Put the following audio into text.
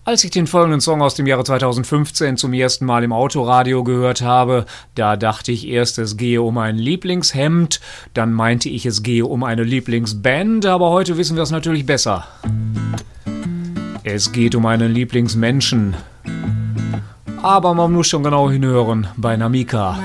Als ich den folgenden Song aus dem Jahre 2015 zum ersten Mal im Autoradio gehört habe, da dachte ich erst, es gehe um ein Lieblingshemd, dann meinte ich, es gehe um eine Lieblingsband, aber heute wissen wir es natürlich besser. Es geht um einen Lieblingsmenschen. Aber man muss schon genau hinhören bei Namika.